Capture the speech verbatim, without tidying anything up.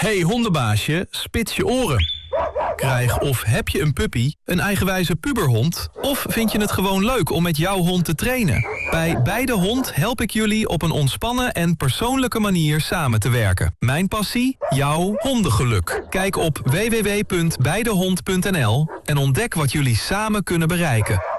Hey hondenbaasje, spits je oren. Krijg of heb je een puppy, een eigenwijze puberhond... of vind je het gewoon leuk om met jouw hond te trainen? Bij Beide Hond help ik jullie op een ontspannen en persoonlijke manier samen te werken. Mijn passie? Jouw hondengeluk. Kijk op w w w punt beidehond punt n l en ontdek wat jullie samen kunnen bereiken.